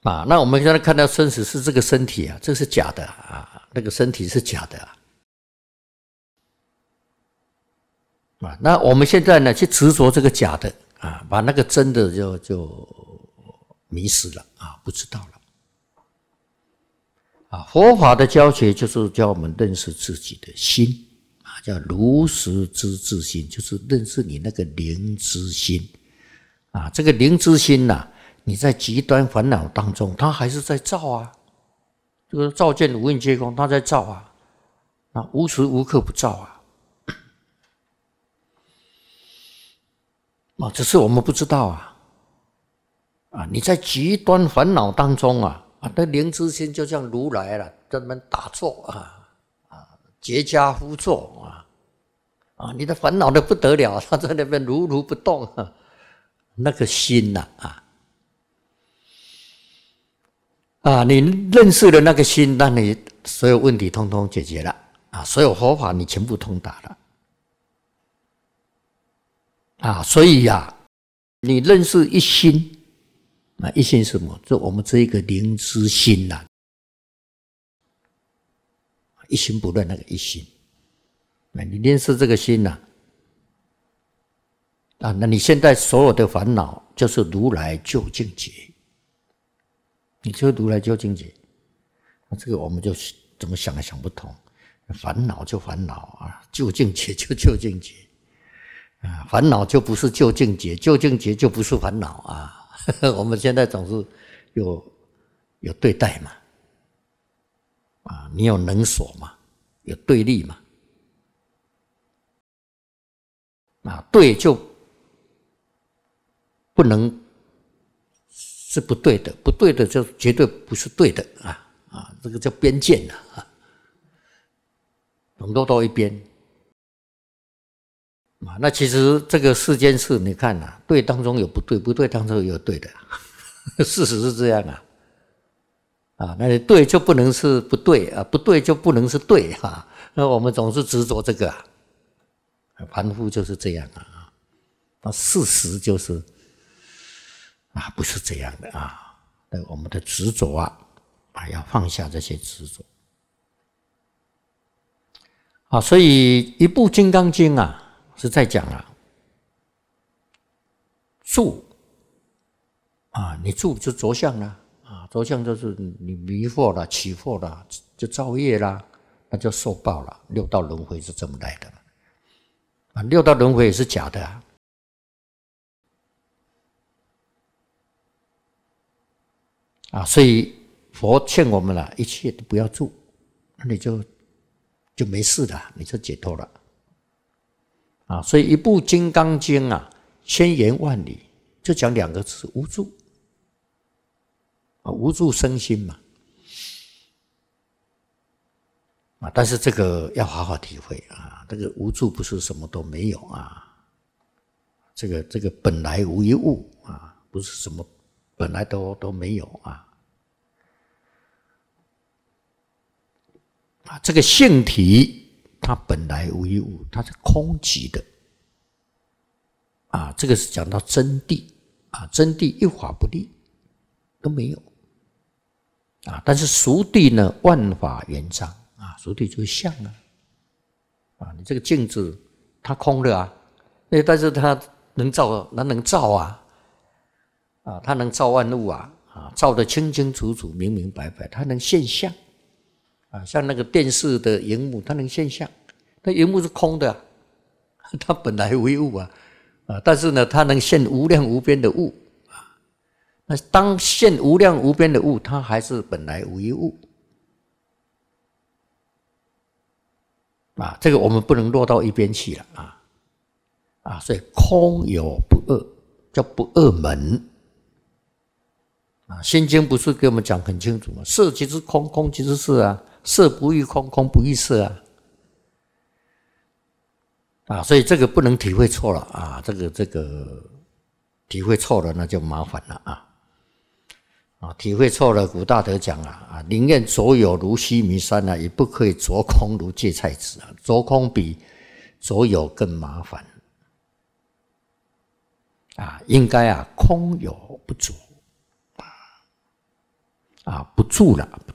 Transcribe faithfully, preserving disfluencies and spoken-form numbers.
啊，那我们现在看到生死是这个身体啊，这是假的啊，那个身体是假的啊。啊，那我们现在呢，去执着这个假的啊，把那个真的就就迷失了啊，不知道了。啊，佛法的教学就是教我们认识自己的心啊，叫如实知自心，就是认识你那个灵知心啊。这个灵知心呐、啊，你在极端烦恼当中，它还是在造啊。这个照见五蕴皆空，它在造啊，啊，无时无刻不造啊。啊，只是我们不知道啊。啊，你在极端烦恼当中啊，啊，那灵知心就像如来了，在那边打坐啊，啊，结跏趺坐啊，啊，你的烦恼的不得了，他在那边如如不动啊，那个心呐，啊，啊，你认识了那个心，那你所有问题通通解决了啊，所有佛法你全部通达了啊，所以呀、啊，你认识一心。啊，一心是什么？就我们这一个灵知心呐、啊，一心不乱那个一心。那你认识这个心呐、啊，啊，那你现在所有的烦恼就是如来究竟解，你就如来究竟解。那这个我们就怎么想也想不通，烦恼就烦恼啊，究竟解就究竟解啊，烦恼就不是究竟解，究竟解就不是烦恼啊。我们现在总是有有对待嘛，啊，你有能所嘛，有对立嘛，啊，对就不能是不对的，不对的就绝对不是对的啊啊，这个叫边界了啊，很多都一边啊。那其实这个世间事，你看啊，对当中有不对，不对当中有对的。事实是这样啊，啊，那你对就不能是不对啊，不对就不能是对啊。那我们总是执着这个啊，凡夫就是这样啊。那事实就是啊，不是这样的啊。那我们的执着啊，啊，要放下这些执着啊。所以一部《金刚经》啊，是在讲啊，住。啊，你住就着相了啊，着相就是你迷惑了、起惑了，就造业啦，那就受报了。六道轮回是这么来的啊，六道轮回也是假的啊。啊，所以佛劝我们了，一切都不要住，那你就就没事了，你就解脱了啊。所以一部《金刚经》啊，千言万语就讲两个字：无住。无住生心嘛，啊，但是这个要好好体会啊，这个无住不是什么都没有啊，这个这个本来无一物啊，不是什么本来都都没有啊，啊，这个性体它本来无一物，它是空寂的啊，这个是讲到真谛啊，真谛一法不立，都没有。啊，但是俗谛呢，万法圆彰啊，俗谛就是相啊，啊，你这个镜子它空的啊，那但是它能照，它能照啊，啊，它能照万物啊，啊，照得清清楚楚、明明白白，它能现相啊，像那个电视的荧幕，它能现相，那荧幕是空的啊，它本来无一物啊，啊，但是呢，它能现无量无边的物。那当现无量无边的物，它还是本来无一物啊！这个我们不能落到一边去了啊！啊，所以空有不二，叫不二门啊！《心经》不是给我们讲很清楚吗？色即是空，空即是色啊！色不异空，空不异色啊！啊，所以这个不能体会错了啊！这个这个体会错了，那就麻烦了啊！啊，体会错了，古大德讲啊，啊，宁愿着有如须弥山啊，也不可以着空如芥菜籽啊。着空比着有更麻烦啊，应该啊，空有不着啊。 啊，不住了。